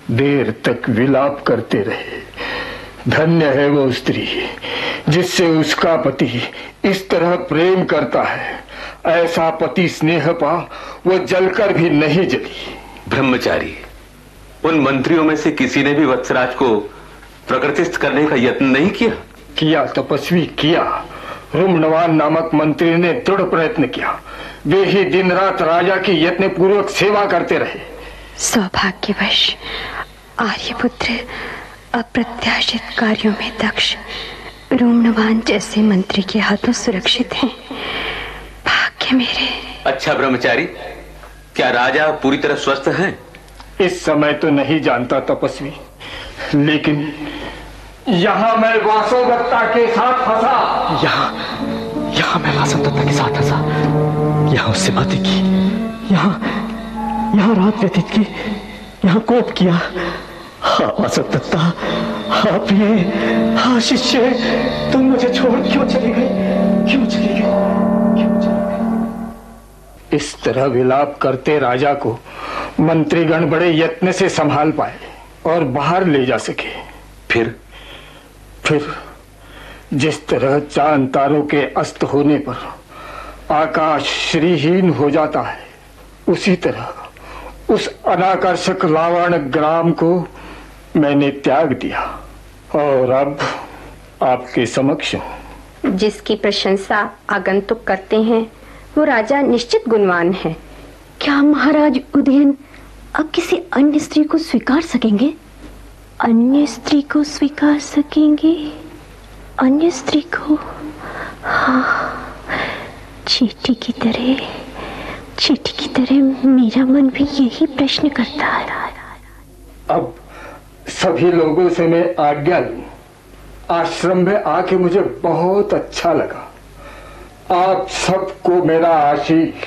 देर तक विलाप करते रहे। धन्य है वो स्त्री जिससे उसका पति इस तरह प्रेम करता है। ऐसा पति स्नेह पा वो जलकर भी नहीं जली। ब्रह्मचारी, उन मंत्रियों में से किसी ने भी वत्सराज को प्रकृतिस्थ करने का यत्न नहीं किया? किया तपस्वी, किया। रुम्णवान नामक मंत्री ने दृढ़ प्रयत्न किया। वे ही दिन रात राजा की यत्न पूर्वक सेवा करते रहे। सौभाग्यवश आर्यपुत्र अप्रत्याशित कार्यों में दक्ष रुम्णवान जैसे मंत्री के हाथों सुरक्षित हैं। भाग्य मेरे। अच्छा ब्रह्मचारी, क्या राजा पूरी तरह स्वस्थ हैं? इस समय तो नहीं जानता तपस्वी, लेकिन यहाँ मैं वासवदत्ता के साथ फंसा। यहाँ मैं वासवदत्ता के साथ फंसा, यहाँ उससे बातें की, यहाँ रात व्यतीत की, यहाँ कोप किया। हाँ वासवदत्ता, हाँ प्रिय, हाँ शिष्य, तुम मुझे छोड़ क्यों चली गई? क्यों चली गई? इस तरह विलाप करते राजा को मंत्रीगण बड़े यत्न से संभाल पाए और बाहर ले जा सके। फिर जिस तरह चांद तारों के अस्त होने पर आकाश श्रीहीन हो जाता है, उसी तरह उस अनाकर्षक लावण्य ग्राम को मैंने त्याग दिया और अब आपके समक्ष हूं। जिसकी प्रशंसा आगंतुक करते हैं वो राजा निश्चित गुणवान है। क्या महाराज उदयन अब किसी अन्य स्त्री को स्वीकार सकेंगे? अन्य स्त्री को स्वीकार सकेंगे? अन्य स्त्री को? हाँ, चींटी की तरह मेरा मन भी यही प्रश्न करता है। अब सभी लोगों से मैं आज्ञा लूं। आश्रम में आके मुझे बहुत अच्छा लगा। आप सबको मेरा आशीष।